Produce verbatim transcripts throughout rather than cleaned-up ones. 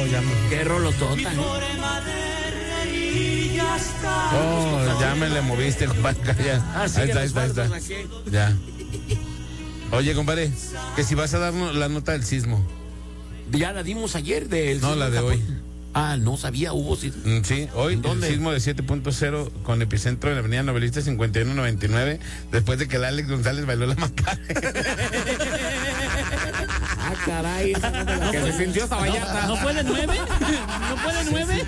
Oh, ya me... Qué rolotota, ¿no? Oh, ya me le moviste, compadre. Ya. Ah, Ahí está, ahí está, ahí está. Ya. Oye, compadre, que si vas a darnos la nota del sismo. Ya la dimos ayer del No, la de Japón. hoy. Ah, no sabía, hubo sismo. Mm, Sí, hoy ¿Dónde? el sismo de siete punto cero con epicentro en la avenida Novelista cincuenta y uno noventa y nueve, después de que el Alex González bailó la Macarena. Ah, caray, esa no me la Que se sintió esta vallarta. ¿No fue de nueve? ¿No fue de nueve?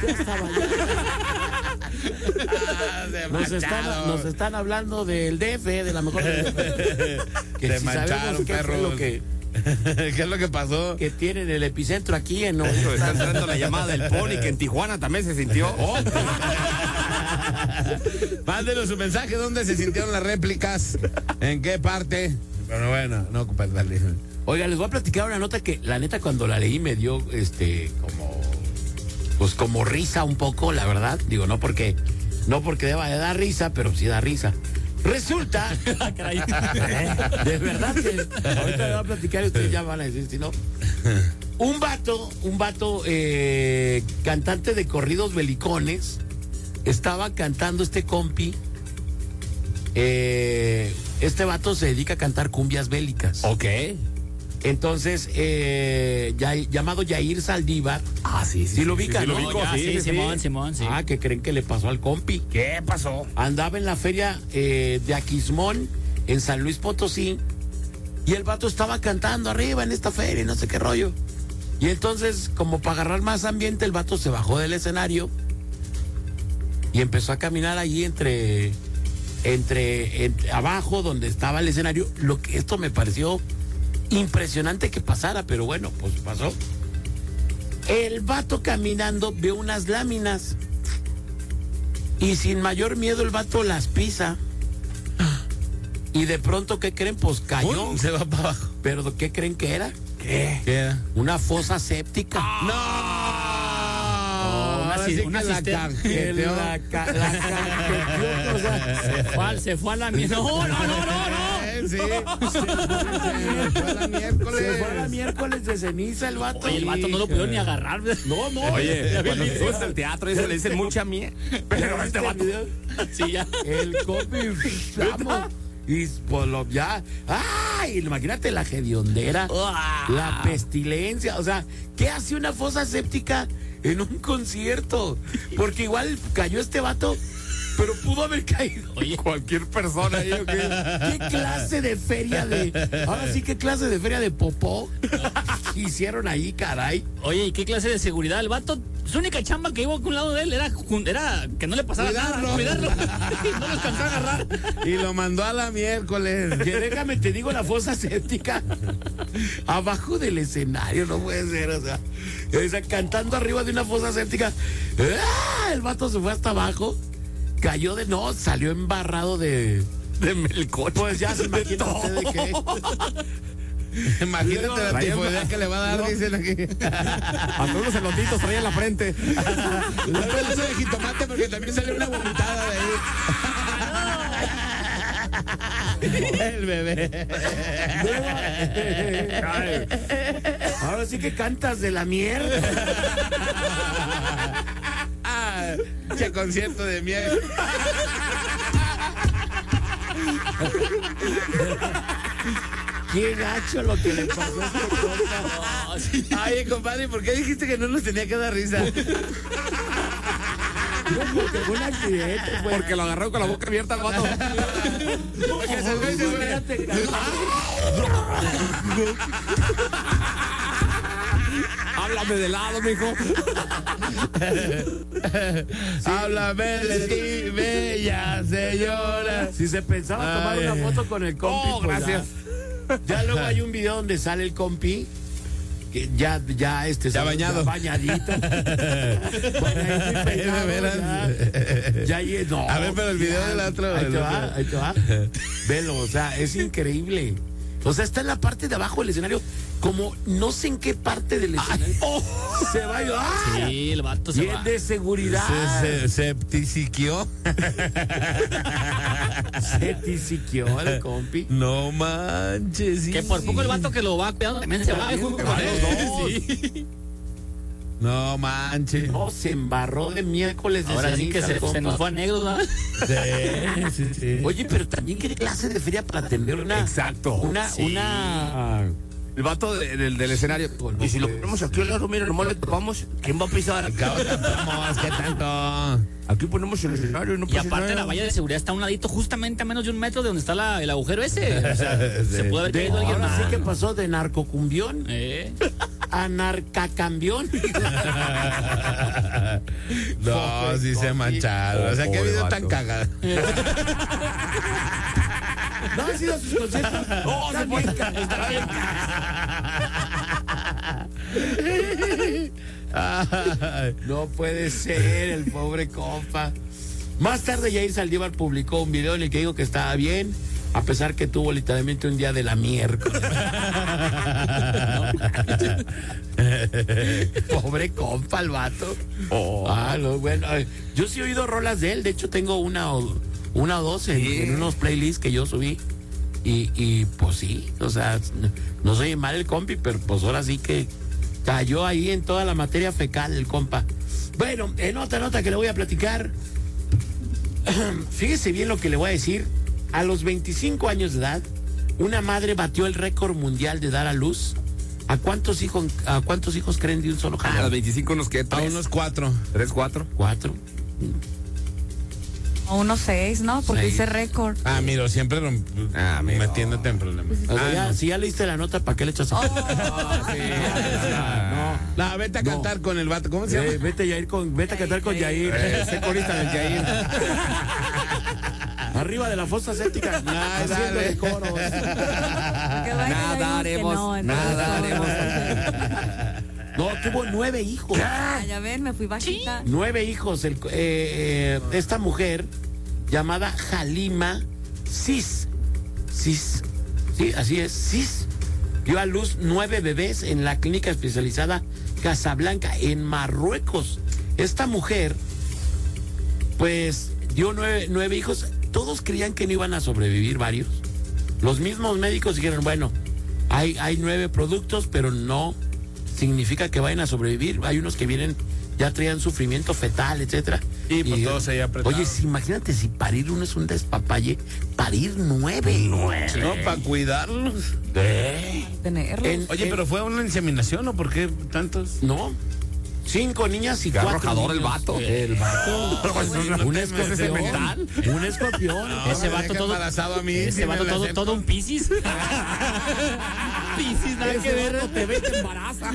Nos están, nos están hablando del D F, de la mejor. Que Te si mancharon, sabemos qué fue perros. lo que, ¿Qué es lo que pasó? que tienen el epicentro aquí en no, Está entrando la llamada del Pony, que en Tijuana también se sintió. Oh, Mándenos su mensaje, ¿dónde se sintieron las réplicas? ¿En qué parte? Pero bueno, no, compadre, dale. Oiga, les voy a platicar una nota que la neta cuando la leí me dio este como pues como risa un poco, la verdad. Digo, no porque no porque deba de dar risa, pero sí da risa. Resulta, Caray. de verdad que ahorita les voy a platicar y ustedes ya van a decir si no. Un vato, un vato eh, cantante de corridos belicones, estaba cantando este compi. Eh, este vato se dedica a cantar cumbias bélicas. ok. Entonces, eh, ya, llamado Yair Saldívar. Ah, sí, sí. ¿Sí lo ubican, sí, no? lo ubico, Ya, sí, sí, sí, sí. Simón, Simón, sí. Ah, ¿qué creen que le pasó al compi? ¿Qué pasó? Andaba en la feria eh, de Aquismón, en San Luis Potosí, y el vato estaba cantando arriba en esta feria, no sé qué rollo. Y entonces, como para agarrar más ambiente, el vato se bajó del escenario y empezó a caminar allí entre, entre, entre abajo donde estaba el escenario. Lo que esto me pareció impresionante que pasara, pero bueno, pues pasó. El vato caminando ve unas láminas y sin mayor miedo el vato las pisa. Y de pronto, ¿qué creen? Pues cayó. ¡Pum! Se va para abajo. ¿Pero qué creen que era? ¿Qué? ¿Qué era? Una fosa séptica. ¡No! una Ahora ci- sí que una la cisterna. cajeteó. La, ca- la cajeteó, o sea, Se fue, al- se fue a la mierda. No, no, no, no, no. Eh, Sí. Se fue a la miércoles. se fue a la miércoles de ceniza el vato. Oye, el vato no lo pudo ni agarrar. No, no. Oye, Ya vi el cuando video. subes al teatro, eso le dicen mucha mía. Pero este vato. Sí, ya. El compi, vamos. Y pues lo, ya. ¡Ay! Imagínate la hediondera, la pestilencia. O sea, ¿qué hace una fosa séptica en un concierto? Porque igual cayó este vato, pero pudo haber caído. Oye, Cualquier persona ahí, ¿o qué? ¿Qué clase de feria de. Ahora sí, ¿qué clase de feria de popó hicieron ahí, caray? oye, ¿y qué clase de seguridad? El vato, su única chamba que iba a un lado de él era, jun- era que no le pasara Cuidarlo. nada, cuidarlo. No lo alcanzó a agarrar. Y lo mandó a la miércoles. Que déjame, te digo, la fosa séptica abajo del escenario, no puede ser, o sea, o sea, cantando arriba de una fosa séptica. ¡Ah! El vato se fue hasta abajo, cayó de, no, salió embarrado de, De melcoche. pues ya se imagina usted de qué. Imagínate la Traía tifoidea una- que le va a dar, no. dicen aquí. Hasta unos elotitos traía en la frente. Un pedazo de jitomate porque también salió una vomitada de ahí. El bebé. Ahora sí que cantas de la mierda. Ah, che concierto de miel. Qué gacho lo que le pasó a este compa. Ay, compadre, ¿por qué dijiste que no nos tenía que dar risa? No, porque fue un accidente, pues. Porque lo agarró con la boca abierta al vato. Porque se ve, se ve. Espérate, Háblame de lado, mijo. Háblame de ti, bella señora. si se pensaba tomar Ay. una foto con el compi, Oh, pues gracias. Ya, ya luego hay un video donde sale el compi. Que ya, ya, este. Ya bañado. bañadito. Bañadito y peinado, De veras. Ya, ya, no, A ver, pero el video ya. del otro, Ahí el te otro. va, ahí te va. Velo, o sea, es increíble. O sea, está en la parte de abajo del escenario, como no sé en qué parte del escenario. Se va y ¡ah! Sí, el vato se Y va. es de seguridad. Se, se, septiciquió. Se tisiqueó el compi. No manches. Sí. Que por poco el vato que lo va cuidando también se va. También hijo, se con van él. los dos. Sí. No manches. No, se embarró de miércoles de Ahora sí que ceniza, se, compa. se nos fue anécdota. Sí, sí, sí. Oye, pero también qué clase de feria para atender una. Exacto. Una, Sí. una. El vato de- del, del escenario. Y si lo ponemos aquí al lado, mira, nomás le topamos, ¿quién va a pisar? Acabo tapamos, ¿qué tanto? Aquí ponemos el escenario y no Y pasa aparte nada. la valla de seguridad está a un ladito, justamente a menos de un metro de donde está la- el agujero ese. O sea, se puede haber De, caído alguien ahora más. sí que pasó de narcocumbión Eh, a narcacambión. No, sí se mancharon. O sea, qué Pobre video vato. tan cagado. ¿No han sido sus conciertos? No, se bien ca- está bien ca- No puede ser, el pobre compa. Más tarde Yair Saldívar publicó un video en el que dijo que estaba bien, a pesar que tuvo literalmente un día de la miércoles. Pobre compa el vato. Oh. Ah, no, bueno, ay, yo sí he oído rolas de él, de hecho tengo una o, una o dos en, Sí. en unos playlists que yo subí. Y, y pues sí, o sea, no, no soy mal el compi, pero pues ahora sí que cayó ahí en toda la materia fecal el compa. Bueno, en otra nota que le voy a platicar, fíjese bien lo que le voy a decir. A los veinticinco años de edad, una madre batió el récord mundial de dar a luz. ¿A cuántos hijos, a cuántos hijos creen de un solo A jalón? los veinticinco nos queda A tres. unos cuatro. ¿Tres, cuatro? Cuatro. O unos seis, ¿no? Porque Seis. hice récord. Ah, miro, siempre romp- Ah, amigo. metiéndote en problemas. O sea, Ah, ya- no. si ya leíste la nota, ¿para qué le echas? Oh, No, vete a No. cantar con el vato. ¿Cómo se llama? Eh, vete, Yair con, vete a cantar con Yair. Eh, sé corista del Yair. Arriba de la fosa séptica. Ay, haciendo dale. de coros. porque va a Nada quedar que haremos, no, entonces, nada no. haremos. No, tuvo nueve hijos. Ah, ya ven, me fui bajita. Nueve hijos. El- eh, eh, esta mujer llamada Halima Sis. Sis. Sí, así es. Sis. Dio a luz nueve bebés en la clínica especializada Casablanca, en Marruecos. Esta mujer, pues, dio nueve, nueve hijos. Todos creían que no iban a sobrevivir varios. Los mismos médicos dijeron, bueno, hay, hay nueve productos, pero no significa que vayan a sobrevivir. Hay unos que vienen, ya traían sufrimiento fetal, etcétera. Y pues todos ahí apretados. Oye, si, imagínate si parir uno es un despapalle, parir nueve. Nueve. No, para cuidarlos. Tenerlos. En- Oye, en- pero fue una inseminación, ¿o por qué tantos? No. Cinco niñas y Qué cuatro arrojador el niños. vato. El vato. no un te escorpión. metas. Un escorpión. No, ese me vato deja todo. embarazado a mí, Ese sí me vato la todo, acepto. todo un piscis. Piscis, nada que ver. te ve y te embaraza.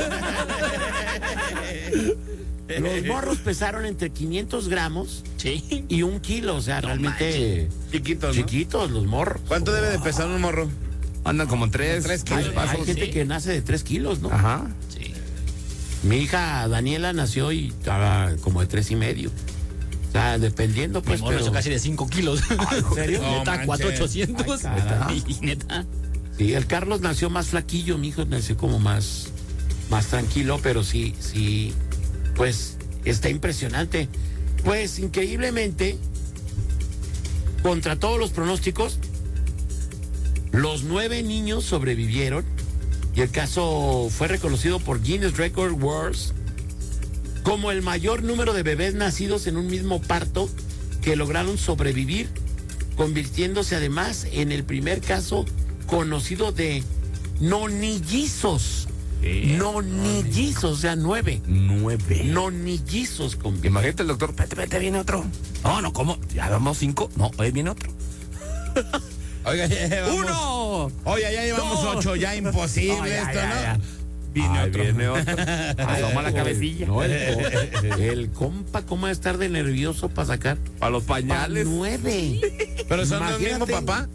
Los morros pesaron entre quinientos gramos Sí. y un kilo. O sea, realmente Chiquitos, ¿no? chiquitos los morros. ¿Cuánto debe de pesar un morro? Andan como en tres. Tres Hay, kilos. hay gente sí. que nace de tres kilos, ¿no? Ajá. Sí. Mi hija Daniela nació y estaba como de tres y medio. O sea, dependiendo, Mi pues, morro pero... hizo casi de cinco kilos. ¿En serio? No, Neta, manches. cuatro ochocientos. Ay, carajo. Y neta. Sí, el Carlos nació más flaquillo, mi hijo nació como más, más tranquilo, pero sí, sí, pues está impresionante. Pues increíblemente, contra todos los pronósticos, los nueve niños sobrevivieron y el caso fue reconocido por Guinness Record Words como el mayor número de bebés nacidos en un mismo parto que lograron sobrevivir, convirtiéndose además en el primer caso conocido de nonillizos. Nonillizos, o sea, nueve. Nueve. Nonillizos, con Imagínate el doctor, vete, vete, viene otro. No, no, ¿cómo? Ya vamos cinco. No, hoy viene otro. Oiga, ya llevamos. ¡Uno! Oye, ya llevamos Dos. ocho, ya imposible No, ya, esto, ya, ¿no? ya. Viene Ahí otro. viene otro. Asoma la cabecilla. No, el, el compa, ¿cómo va a estar de nervioso para sacar? A los Pa' pañales. nueve. Pero son del Imagínate. mismo papá.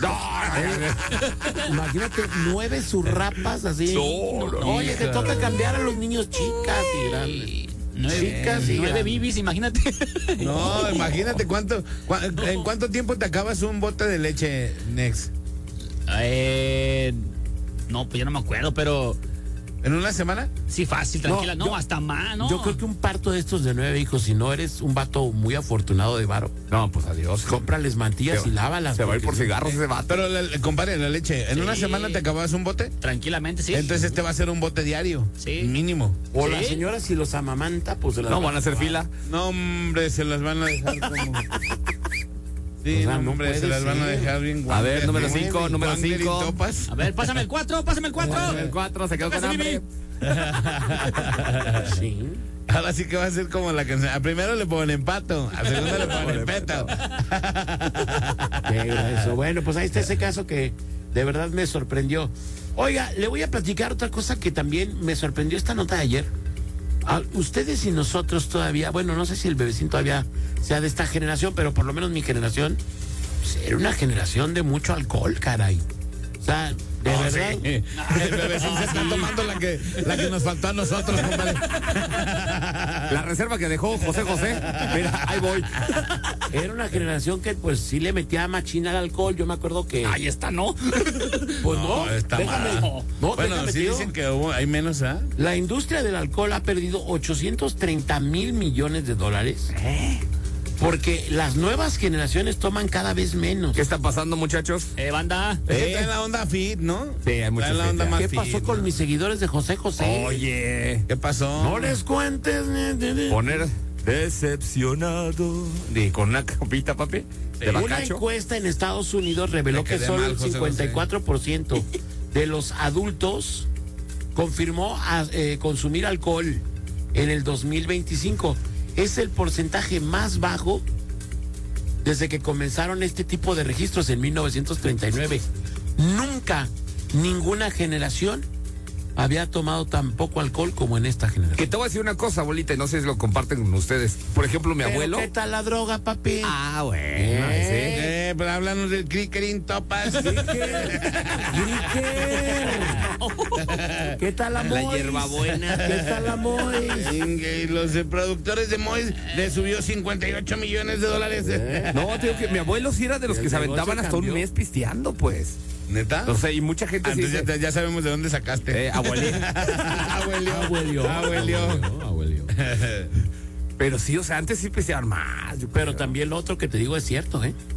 Imagínate nueve surrapas así. No, no, Oye, te toca cambiar a los niños chicas y grandes. Nueve, Chicas y nueve grandes. bibis, imagínate. No, imagínate cuánto, cua- en cuánto tiempo te acabas un bote de leche, Nex. Eh, no, pues ya no me acuerdo, pero ¿En una semana? Sí, fácil, tranquila. No, yo- hasta más, ¿no? Yo creo que un parto de estos de nueve hijos, si no eres un vato muy afortunado de varo, No, pues adiós. cómprales mantillas Se- y lávalas. Se va a ir por porque- cigarros ese vato. Pero, la- compadre, la leche, ¿en Sí. una semana te acabas un bote? Tranquilamente, sí. Entonces este va a ser un bote diario. Sí. Mínimo. O Sí. la señora, si los amamanta, pues se las No, va van a hacer fila. No, hombre, se las van a dejar como... Sí, O sea, no, no hombre, se puede las van a ser. dejar bien A ver, guantes, número ¿no? cinco, número Wanger y cinco. topas. A ver, pásame el cuatro, pásame el cuatro. El cuatro se quedó con Tócase, hambre. Bibi. Sí. Ahora sí que va a ser como la canción. A primero le ponen pato, a segundo le ponen peto. Qué grueso. Bueno, pues ahí está ese caso que de verdad me sorprendió. Oiga, le voy a platicar otra cosa que también me sorprendió esta nota de ayer. Ah, ustedes y nosotros todavía, bueno, no sé si el bebecín todavía sea de esta generación, pero por lo menos mi generación, pues, era una generación de mucho alcohol, caray. O sea, de No, verdad. sí. El bebecín se está tomando la que, la que nos faltó a nosotros, compadre. La reserva que dejó José José. Mira, ahí voy. Era una generación que pues sí le metía machina al alcohol. Yo me acuerdo que. Ahí está, ¿no? Pues no, No, está déjame- mal. no, Bueno, déjame sí te digo. dicen que hubo- hay menos, ¿ah? La industria del alcohol ha perdido ochocientos treinta mil millones de dólares. Porque las nuevas generaciones toman cada vez menos. ¿Qué está pasando, muchachos? Eh, banda. Es que traen la onda fit, ¿no? Sí, hay mucho Traen la fit, onda ya. más ¿Qué fit, pasó con ¿no? mis seguidores de José José? Oye, ¿Qué pasó? No les cuentes. ne, ne, ne. poner decepcionado. Y con una copita, papi. De Una bacacho. encuesta en Estados Unidos reveló Me que quedé solo mal, el José cincuenta y cuatro por ciento de los adultos confirmó a- eh, consumir alcohol en el dos mil veinticinco. Es el porcentaje más bajo desde que comenzaron este tipo de registros en mil novecientos treinta y nueve. Nunca ninguna generación había tomado tan poco alcohol como en esta generación. Que te voy a decir una cosa, abuelita, y no sé si lo comparten con ustedes. Por ejemplo, mi ¿Pero abuelo. ¿Qué tal la droga, papi? Ah, bueno. Eh. Eh, pero háblanos del crickering topas. ¿Qué tal la La Mois? hierbabuena. ¿Qué tal la Mois? Y los eh, productores de Mois le subió cincuenta y ocho millones de dólares. sí. No, te digo que mi abuelo sí era de los El que se negocio aventaban hasta un cambió. mes pisteando, pues. ¿Neta? O sea, y mucha gente Ah, sí entonces dice, ya, ya sabemos de dónde sacaste. eh, abuelito. Abuelio. Abuelio. Abuelio. Pero sí, o sea, antes sí pisteaban más. yo Pero creo. también lo otro que te digo es cierto, ¿eh?